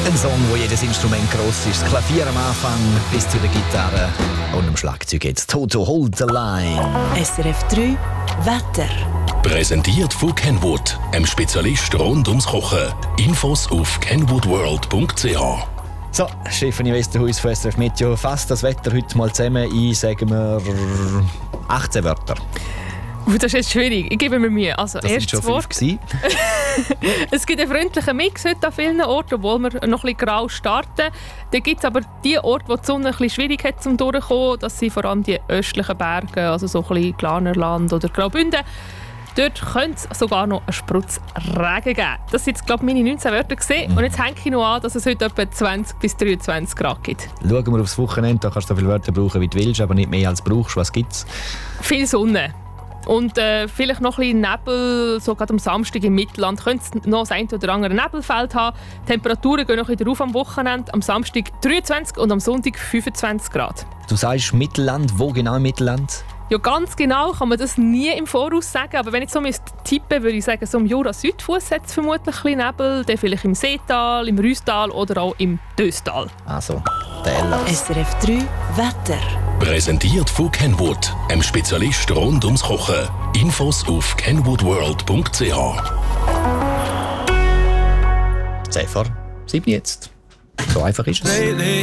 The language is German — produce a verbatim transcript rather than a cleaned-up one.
Ein Song, wo jedes Instrument gross ist. Das Klavier am Anfang bis zu der Gitarre und dem Schlagzeug jetzt. Toto, hold the line. S R F drei Wetter. Präsentiert von Kenwood, einem Spezialist rund ums Kochen. Infos auf kenwood world punkt c h. So, Stefanie Westerhuis von S R F Meteo. Fasst das Wetter heute mal zusammen in, sagen wir, achtzehn Wörter. Uh, das ist jetzt schwierig. Ich gebe mir Mühe. Also, Das sind schon erstes fünf Wort. Es gibt einen freundlichen Mix heute an vielen Orten, obwohl wir noch ein bisschen grau starten. Dann gibt es aber die Orte, wo die Sonne ein bisschen schwierig hat, um durchzukommen. Das sind vor allem die östlichen Berge, also so ein bisschen Glanerland oder Graubünden. Dort könnte es sogar noch einen Sprutz Regen geben. Das sind jetzt, glaube ich, meine neunzehn Wörter gesehen. Und jetzt hänge ich noch an, dass es heute etwa zwanzig bis dreiundzwanzig Grad gibt. Schauen wir aufs Wochenende. Da kannst du so viele Wörter brauchen, wie du willst, aber nicht mehr als du brauchst. Was gibt es? Viel Sonne. Und äh, vielleicht noch ein bisschen Nebel, so gerade am Samstag im Mittelland. Könnte es noch das ein oder andere Nebelfeld haben. Die Temperaturen gehen noch wieder auf am Wochenende. Am Samstag dreiundzwanzig und am Sonntag fünfundzwanzig Grad. Du sagst Mittelland. Wo genau im Mittelland? Ja, ganz genau kann man das nie im Voraus sagen. Aber wenn ich so tippen müsste, würde ich sagen, so im Jura-Südfuss hat es vermutlich ein bisschen Nebel. Dann vielleicht im Seetal, im Rüstal oder auch im Döstal. Also, der Ella. S R F drei Wetter. Präsentiert von Kenwood, einem Spezialist rund ums Kochen. Infos auf kenwood world punkt c h. zehn vor sieben jetzt. So einfach ist es.